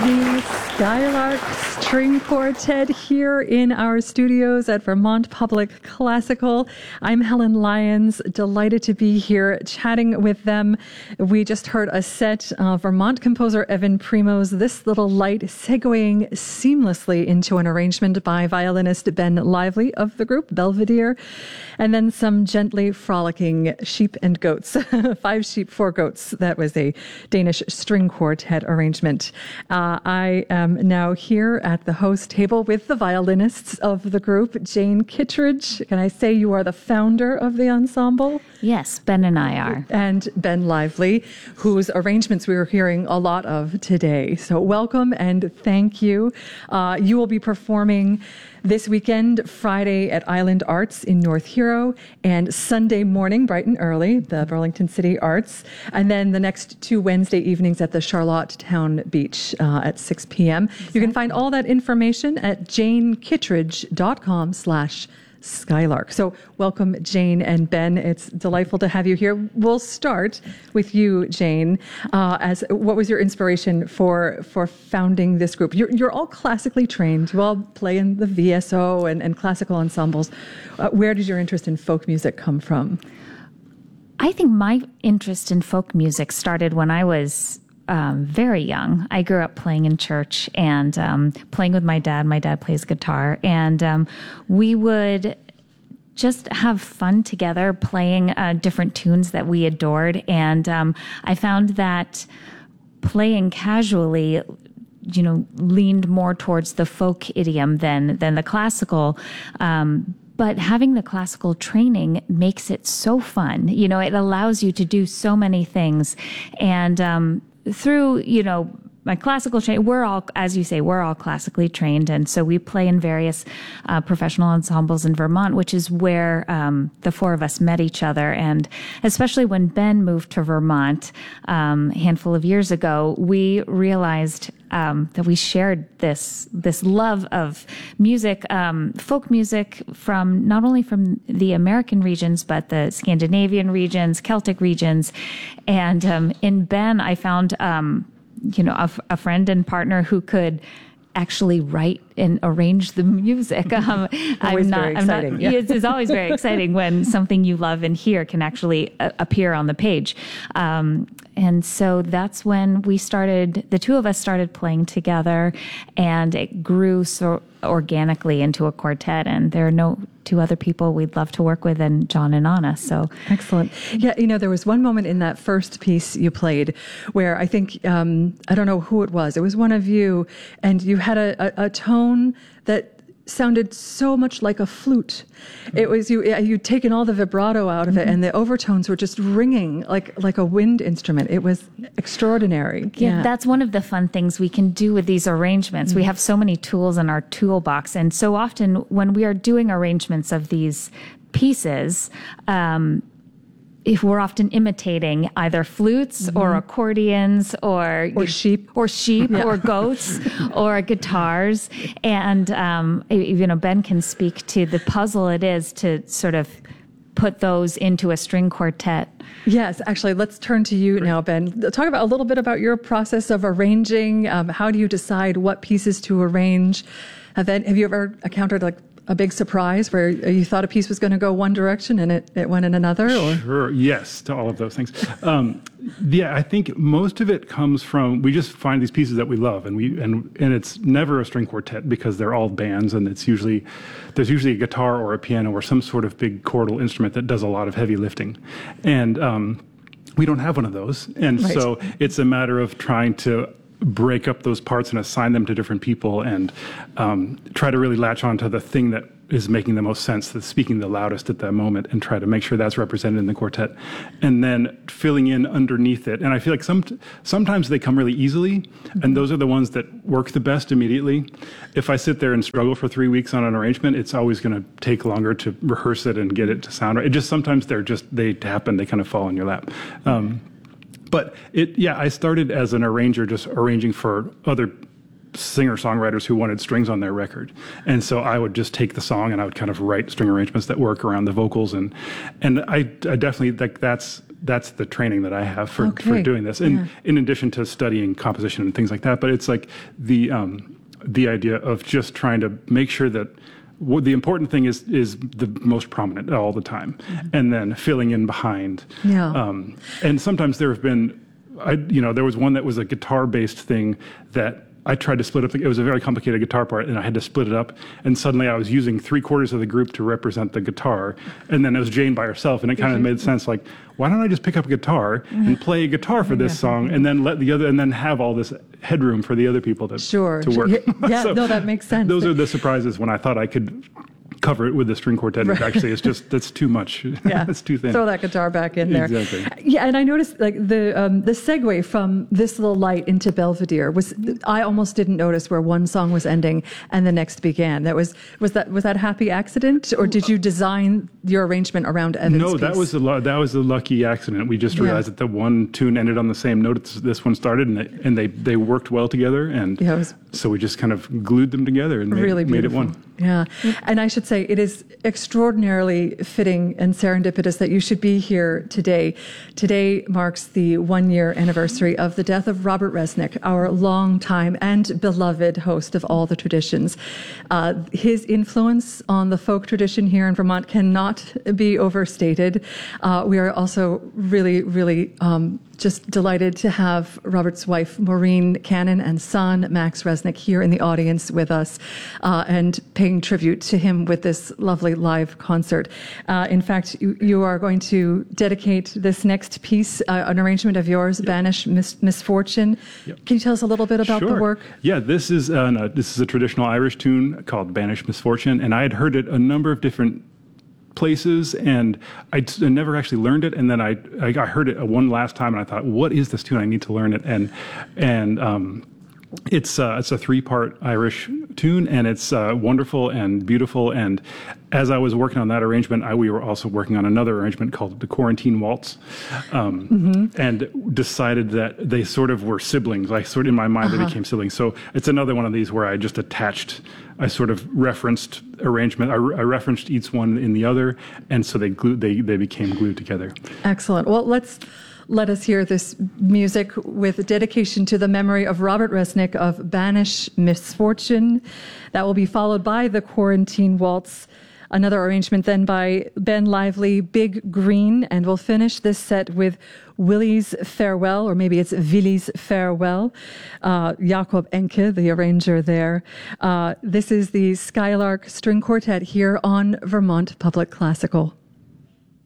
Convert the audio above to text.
The Skylark String Quartet here in our studios at Vermont Public Classical. I'm Helen Lyons, delighted to be here chatting with them. We just heard a set of Vermont composer Evan Primo's This Little Light, segueing seamlessly into an arrangement by violinist Ben Lively of the group Belvedere, and then some gently frolicking Sheep and Goats, 5 sheep, 4 goats. That was a Danish string quartet arrangement. I am now here at the host table with the violinists of the group. Jane Kittredge, can I say you are the founder of the ensemble? Yes, Ben and I are. And Ben Lively, whose arrangements we were hearing a lot of today. So welcome and thank you. You will be performing this weekend, Friday at Island Arts in North Hero, and Sunday morning, bright and early, the Burlington City Arts, and then the next 2 Wednesday evenings at the Charlottetown Beach at 6 p.m. Exactly. You can find all that information at janekittredge.com/Skylark. So welcome, Jane and Ben. It's delightful to have you here. We'll start with you, Jane. As what was your inspiration for founding this group? You're all classically trained. You all play in the VSO and classical ensembles. Where did your interest in folk music come from? I think my interest in folk music started when I was very young. I grew up playing in church and playing with my dad. My dad plays guitar, and we would just have fun together playing different tunes that we adored. And I found that playing casually, leaned more towards the folk idiom than the classical. But having the classical training makes it so fun. It allows you to do so many things. And through, my classical training, we're all, as you say, we're all classically trained. And so we play in various professional ensembles in Vermont, which is where the 4 of us met each other. And especially when Ben moved to Vermont a handful of years ago, we realized that we shared this love of music, folk music from not only from the American regions, but the Scandinavian regions, Celtic regions. And in Ben, I found a friend and partner who could actually write and arrange the music. It's always very exciting when something you love and hear can actually appear on the page. And so that's when the 2 of us started playing together, and it grew so organically into a quartet. And there are no 2 other people we'd love to work with than John and Anna. So excellent. Yeah, there was one moment in that first piece you played where I think, I don't know who it was one of you, and you had a tone that sounded so much like a flute. It was you'd taken all the vibrato out of it, and the overtones were just ringing like a wind instrument. It was extraordinary. Yeah, that's one of the fun things we can do with these arrangements. We have so many tools in our toolbox, and so often when we are doing arrangements of these pieces, if we're often imitating either flutes or accordions or sheep or goats or guitars. And, Ben can speak to the puzzle it is to sort of put those into a string quartet. Yes, actually, let's turn to you now, Ben. Talk about a little bit about your process of arranging. How do you decide what pieces to arrange? Have you ever encountered a big surprise where you thought a piece was going to go one direction and it went in another? Or? Sure, yes, to all of those things. I think most of it comes from, we just find these pieces that we love, and it's never a string quartet because they're all bands, and there's usually a guitar or a piano or some sort of big chordal instrument that does a lot of heavy lifting. And we don't have one of those. And right. So it's a matter of trying to break up those parts and assign them to different people, and try to really latch on to the thing that is making the most sense, that's speaking the loudest at that moment, and try to make sure that's represented in the quartet, and then filling in underneath it. And I feel like sometimes they come really easily, and those are the ones that work the best immediately. If I sit there and struggle for 3 weeks on an arrangement, it's always going to take longer to rehearse it and get it to sound right. It just sometimes they happen, they kind of fall in your lap. But I started as an arranger, just arranging for other singer-songwriters who wanted strings on their record. And so I would just take the song and I would kind of write string arrangements that work around the vocals. And I definitely, like, that's that's the training that I have for doing this. And in addition to studying composition and things like that, but it's like the idea of just trying to make sure that the important thing is the most prominent all the time, and then filling in behind. And sometimes there have been, there was one that was a guitar-based thing that I tried to split up. It was a very complicated guitar part, and I had to split it up. And suddenly I was using 3/4 of the group to represent the guitar. And then it was Jane by herself, and it kind of made sense. Like, why don't I just pick up a guitar and play a guitar for this song, and then and then have all this headroom for the other people to work. Yeah, so no, that makes sense. Those are the surprises when I thought I could cover it with the string quartet. Right. Actually, that's too much. Yeah, it's too thin. Throw that guitar back in there. Exactly. Yeah, and I noticed like the segue from This Little Light into Belvedere I almost didn't notice where one song was ending and the next began. Was that a happy accident, or did you design your arrangement around Evan's piece? No, that was a lucky accident. We just realized that the one tune ended on the same note as this one started, and they worked well together, and so we just kind of glued them together and made it one. Yeah, and I should say it is extraordinarily fitting and serendipitous that you should be here today. Today marks the 1-year anniversary of the death of Robert Resnick, our longtime and beloved host of All the Traditions. His influence on the folk tradition here in Vermont cannot be overstated. We are also really, really just delighted to have Robert's wife, Maureen Cannon, and son, Max Resnick, here in the audience with us and paying tribute to him with this lovely live concert. In fact, you are going to dedicate this next piece, an arrangement of yours, Banish Misfortune. Yep. Can you tell us a little bit about the work? Yeah, this is a traditional Irish tune called Banish Misfortune, and I had heard it a number of different places, and I never actually learned it. And then I heard it one last time, and I thought, what is this tune? I need to learn it. And it's a 3-part Irish tune, and it's wonderful and beautiful. And as I was working on that arrangement, we were also working on another arrangement called the Quarantine Waltz, and decided that they sort of were siblings. In my mind, they became siblings. So it's another one of these where I sort of referenced arrangement. I referenced each one in the other, and so they became glued together. Excellent. Well, let us hear this music with dedication to the memory of Robert Resnick of Banish Misfortune. That will be followed by the Quarantine Waltz, another arrangement then by Ben Lively, Big Green, and we'll finish this set with Willie's Farewell, or maybe it's Willy's Farewell. Jakob Enke, the arranger there. This is the Skylark String Quartet here on Vermont Public Classical.